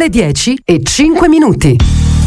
le 10:05.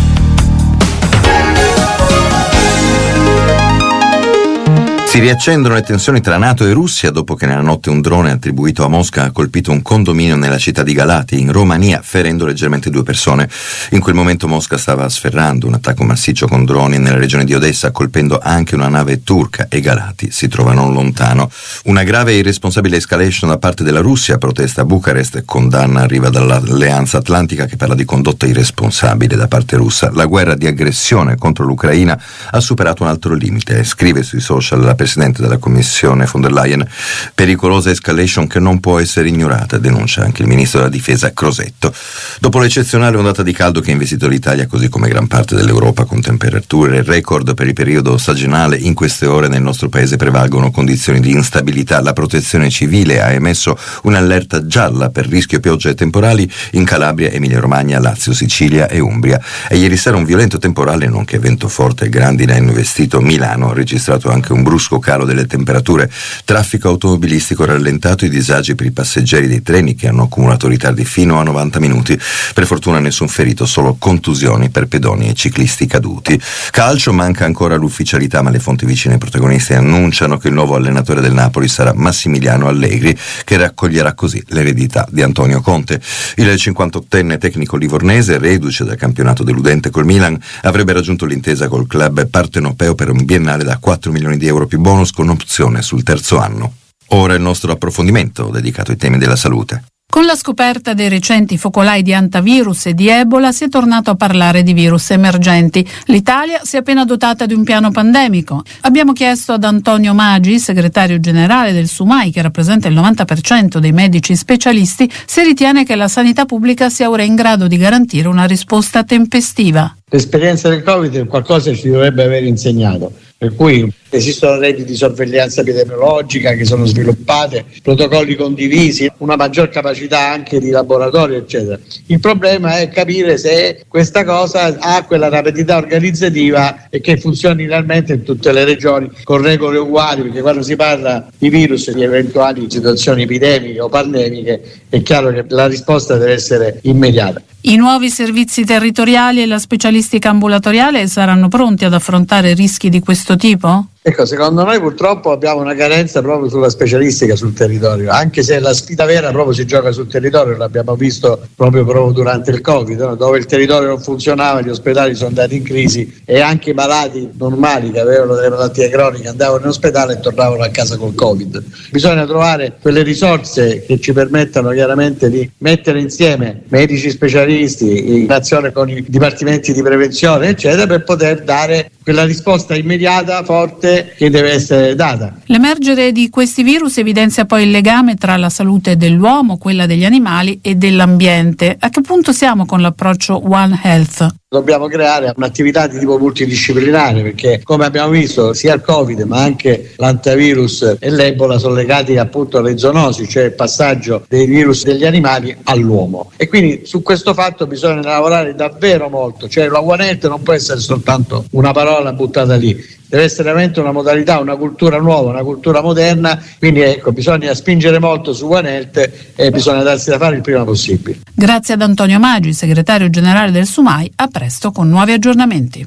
Si riaccendono le tensioni tra NATO e Russia dopo che nella notte un drone attribuito a Mosca ha colpito un condominio nella città di Galati, in Romania, ferendo leggermente 2 persone. In quel momento Mosca stava sferrando un attacco massiccio con droni nella regione di Odessa, colpendo anche una nave turca, e Galati si trova non lontano. Una grave e irresponsabile escalation da parte della Russia, protesta a Bucarest, condanna arriva dall'Alleanza Atlantica che parla di condotta irresponsabile da parte russa. La guerra di aggressione contro l'Ucraina ha superato un altro limite, scrive sui social la Presidente della Commissione von der Leyen. Pericolosa escalation che non può essere ignorata, denuncia anche il Ministro della Difesa Crosetto. Dopo l'eccezionale ondata di caldo che ha investito l'Italia, così come gran parte dell'Europa, con temperature record per il periodo stagionale, in queste ore nel nostro paese prevalgono condizioni di instabilità. La Protezione Civile ha emesso un'allerta gialla per rischio piogge e temporali in Calabria, Emilia-Romagna, Lazio, Sicilia e Umbria. E ieri sera un violento temporale, nonché vento forte e grandine, ha investito Milano, ha registrato anche un brusco calo delle temperature, traffico automobilistico rallentato e disagi per i passeggeri dei treni che hanno accumulato ritardi fino a 90 minuti. Per fortuna nessun ferito, solo contusioni per pedoni e ciclisti caduti. Calcio, manca ancora l'ufficialità, ma le fonti vicine ai protagonisti annunciano che il nuovo allenatore del Napoli sarà Massimiliano Allegri, che raccoglierà così l'eredità di Antonio Conte. Il 58enne tecnico livornese, reduce dal campionato deludente col Milan, avrebbe raggiunto l'intesa col club partenopeo per un biennale da 4 milioni di euro più bonus con opzione sul terzo anno. Ora il nostro approfondimento dedicato ai temi della salute. Con la scoperta dei recenti focolai di antivirus e di Ebola si è tornato a parlare di virus emergenti. L'Italia si è appena dotata di un piano pandemico. Abbiamo chiesto ad Antonio Magi, segretario generale del SUMAI, che rappresenta il 90% dei medici specialisti, se ritiene che la sanità pubblica sia ora in grado di garantire una risposta tempestiva. L'esperienza del Covid è qualcosa che ci dovrebbe aver insegnato, per cui esistono reti di sorveglianza epidemiologica che sono sviluppate, protocolli condivisi, una maggior capacità anche di laboratorio, eccetera. Il problema è capire se questa cosa ha quella rapidità organizzativa e che funzioni realmente in tutte le regioni con regole uguali, perché quando si parla di virus e di eventuali situazioni epidemiche o pandemiche è chiaro che la risposta deve essere immediata. I nuovi servizi territoriali e la specialistica ambulatoriale saranno pronti ad affrontare rischi di questo tipo? Ecco, secondo noi purtroppo abbiamo una carenza proprio sulla specialistica sul territorio, anche se la sfida vera proprio si gioca sul territorio, l'abbiamo visto proprio durante il Covid, no? Dove il territorio non funzionava, gli ospedali sono andati in crisi e anche i malati normali che avevano delle malattie croniche andavano in ospedale e tornavano a casa col Covid. Bisogna trovare quelle risorse che ci permettano chiaramente di mettere insieme medici specialisti in azione con i dipartimenti di prevenzione, eccetera, per poter dare quella risposta immediata, forte, che deve essere data. L'emergere di questi virus evidenzia poi il legame tra la salute dell'uomo, quella degli animali e dell'ambiente. A che punto siamo con l'approccio One Health? Dobbiamo creare un'attività di tipo multidisciplinare, perché come abbiamo visto sia il Covid ma anche l'antivirus e l'Ebola sono legati appunto alle zoonosi, cioè il passaggio dei virus degli animali all'uomo, e quindi su questo fatto bisogna lavorare davvero molto, cioè la One Health non può essere soltanto una parola buttata lì, deve essere veramente una modalità, una cultura nuova, una cultura moderna, quindi ecco, bisogna spingere molto su One Health e bisogna darsi da fare il prima possibile. Grazie ad Antonio Magi, segretario generale del SUMAI, a presto con nuovi aggiornamenti.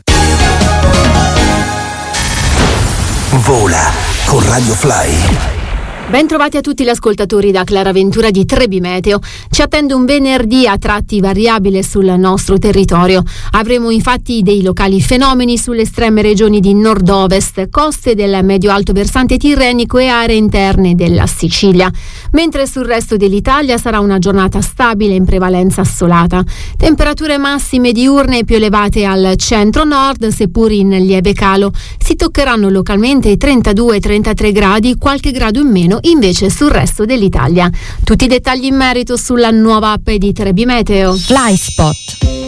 Vola con Radio Fly. Ben trovati a tutti gli ascoltatori da Clara Ventura di Trebi Meteo. Ci attende un venerdì a tratti variabile sul nostro territorio. Avremo infatti dei locali fenomeni sulle estreme regioni di nord-ovest, coste del medio-alto versante tirrenico e aree interne della Sicilia. Mentre sul resto dell'Italia sarà una giornata stabile in prevalenza assolata. Temperature massime diurne più elevate al centro-nord, seppur in lieve calo. Si toccheranno localmente i 32-33 gradi, qualche grado in meno invece sul resto dell'Italia. Tutti i dettagli in merito sulla nuova app di Trebi Meteo. Fly Spot.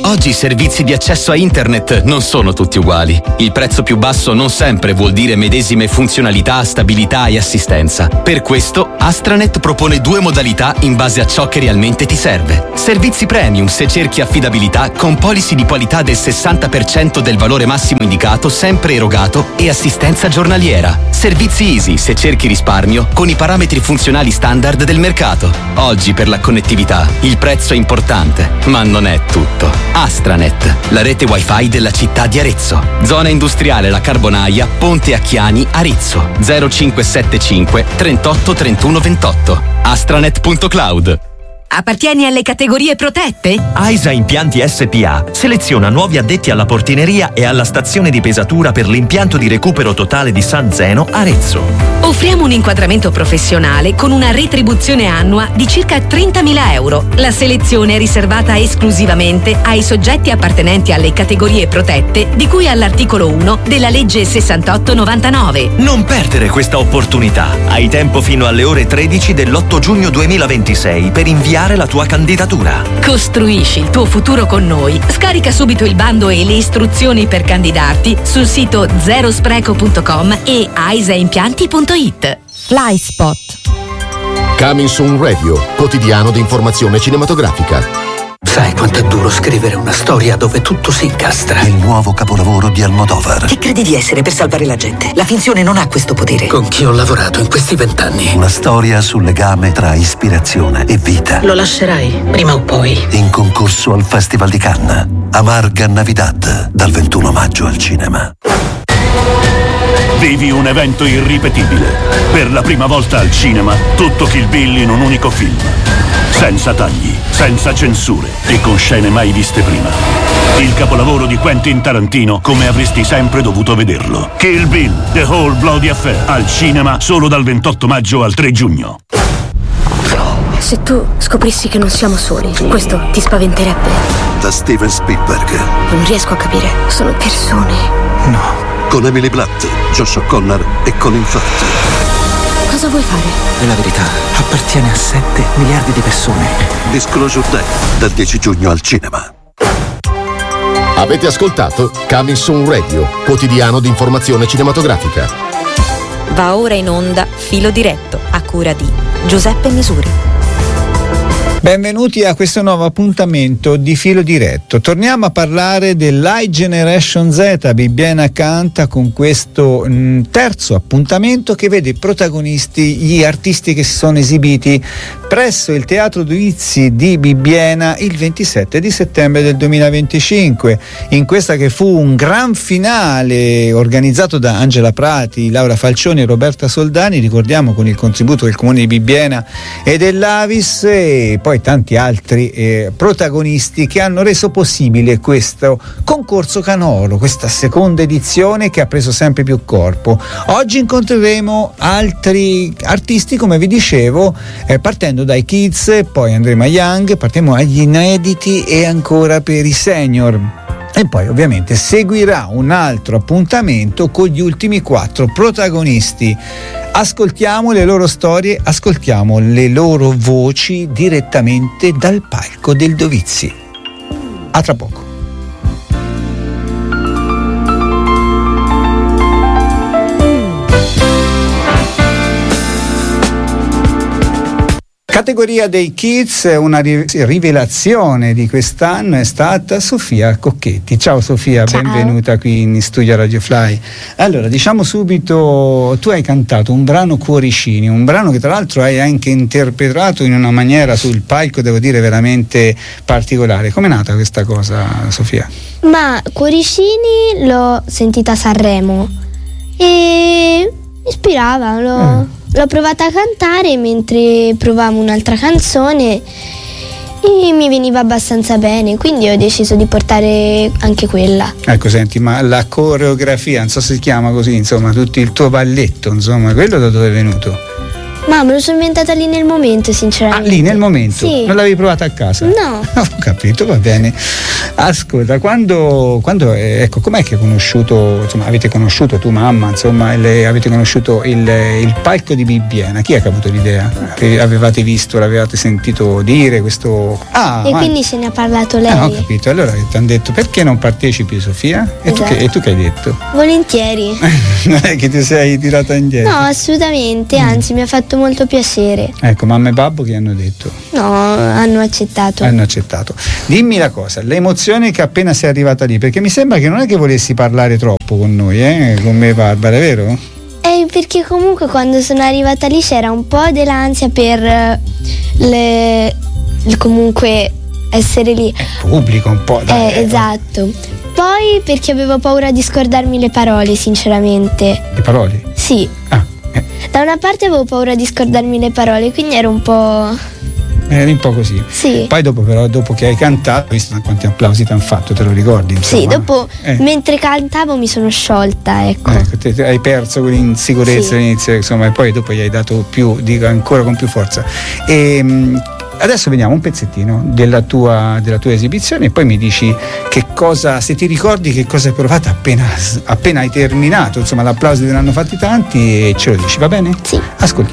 Oggi i servizi di accesso a internet non sono tutti uguali. Il prezzo più basso non sempre vuol dire medesime funzionalità, stabilità e assistenza. Per questo Astranet propone 2 modalità in base a ciò che realmente ti serve. Servizi premium se cerchi affidabilità con policy di qualità del 60% del valore massimo indicato sempre erogato e assistenza giornaliera. Servizi easy se cerchi risparmio con i parametri funzionali standard del mercato. Oggi per la connettività il prezzo è importante, ma non è tutto. Astranet, la rete wifi della città di Arezzo. Zona industriale La Carbonaia, Ponte Acchiani, Arezzo. 0575 38 31 28. Astranet.cloud. Appartieni alle categorie protette? AISA Impianti SPA seleziona nuovi addetti alla portineria e alla stazione di pesatura per l'impianto di recupero totale di San Zeno, Arezzo. Offriamo un inquadramento professionale con una retribuzione annua di circa 30.000 euro. La selezione è riservata esclusivamente ai soggetti appartenenti alle categorie protette di cui all'articolo 1 della legge 6899. Non perdere questa opportunità. Hai tempo fino alle ore 13 dell'8 giugno 2026 per inviare la tua candidatura. Costruisci il tuo futuro con noi. Scarica subito il bando e le istruzioni per candidarti sul sito zerospreco.com e aisaimpianti.it. Flyspot. Coming Soon Radio, quotidiano di informazione cinematografica. Sai quanto è duro scrivere una storia dove tutto si incastra? Il nuovo capolavoro di Almodovar. Chi credi di essere per salvare la gente? La finzione non ha questo potere. Con chi ho lavorato in questi 20 anni. Una storia sul legame tra ispirazione e vita. Lo lascerai, prima o poi. In concorso al Festival di Cannes. Amarga Navidad, dal 21 maggio al cinema. Vivi un evento irripetibile. Per la prima volta al cinema, tutto Kill Bill in un unico film. Senza tagli, senza censure e con scene mai viste prima. Il capolavoro di Quentin Tarantino come avresti sempre dovuto vederlo. Kill Bill, The Whole Bloody Affair, al cinema solo dal 28 maggio al 3 giugno. Se tu scoprissi che non siamo soli, questo ti spaventerebbe? Da Steven Spielberg. Non riesco a capire, sono persone. No. Con Emily Blunt, Josh O'Connor e Colin Firth. Cosa vuoi fare? E la verità appartiene a 7 miliardi di persone. Disclosure Day, dal 10 giugno al cinema. Avete ascoltato Coming Soon Radio, quotidiano di informazione cinematografica. Va ora in onda Filo Diretto, a cura di Giuseppe Misuri. Benvenuti a questo nuovo appuntamento di Filo Diretto. Torniamo a parlare dell'High Generation Z. Bibbiena canta con questo terzo appuntamento che vede protagonisti gli artisti che si sono esibiti presso il Teatro Duizzi di Bibbiena il 27 di settembre del 2025. In questa che fu un gran finale organizzato da Angela Prati, Laura Falcioni e Roberta Soldani, ricordiamo con il contributo del Comune di Bibbiena e dell'Avis, e poi tanti altri protagonisti che hanno reso possibile questo concorso canoro, questa seconda edizione che ha preso sempre più corpo. Oggi incontreremo altri artisti, come vi dicevo, partendo dai kids, poi andremo a young, partiamo agli inediti e ancora per i senior. E poi ovviamente seguirà un altro appuntamento con gli ultimi 4 protagonisti. Ascoltiamo le loro storie, ascoltiamo le loro voci direttamente dal palco del Dovizzi. A tra poco. Categoria dei kids, una rivelazione di quest'anno è stata Sofia Cocchetti. Ciao Sofia, ciao. Benvenuta qui in studio Radio Fly. Allora, diciamo subito, tu hai cantato un brano Cuoricini, un brano che tra l'altro hai anche interpretato in una maniera sul palco, devo dire, veramente particolare. Com'è nata questa cosa, Sofia? Ma Cuoricini l'ho sentita a Sanremo e mi ispirava, l'ho provata a cantare mentre provavo un'altra canzone e mi veniva abbastanza bene, quindi ho deciso di portare anche quella. Ecco, senti, ma la coreografia, non so se si chiama così, insomma, tutto il tuo balletto, insomma, quello da dove è venuto? Ma me lo sono inventata lì nel momento, sinceramente. Ah, lì nel momento? Sì. Non l'avevi provata a casa? No. Ho capito, va bene. Ascolta, quando ecco, com'è che avete conosciuto tu, mamma, avete conosciuto il palco di Bibbiena? Chi è che ha avuto l'idea? Avevate visto, l'avevate sentito dire questo? Quindi se ne ha parlato lei. Ho capito. Allora ti hanno detto: perché non partecipi, Sofia? Esatto. E tu che hai detto? Volentieri. Non è che ti sei tirata indietro? No, assolutamente, anzi mi ha fatto molto piacere. Ecco, mamma e babbo che hanno detto? No, hanno accettato. Dimmi la cosa, l'emozione che appena sei arrivata lì, perché mi sembra che non è che volessi parlare troppo con noi, con me, Barbara, è vero? Perché comunque quando sono arrivata lì c'era un po' dell'ansia per comunque essere lì. Pubblico un po', dai. Esatto. Poi perché avevo paura di scordarmi le parole, sinceramente. Le parole? Sì. Da una parte avevo paura di scordarmi le parole, quindi ero un po'... Eri un po' così. Sì. Poi dopo che hai cantato, hai visto quanti applausi ti hanno fatto, te lo ricordi? Insomma? Sì, dopo mentre cantavo mi sono sciolta, ecco. Hai perso quell'insicurezza all'inizio, insomma, e poi dopo gli hai dato più, dico ancora con più forza. Adesso vediamo un pezzettino della tua esibizione e poi mi dici che cosa, se ti ricordi che cosa hai provato appena hai terminato, insomma l'applauso te ne hanno fatti tanti e ce lo dici, va bene? Sì. Ascoltiamo.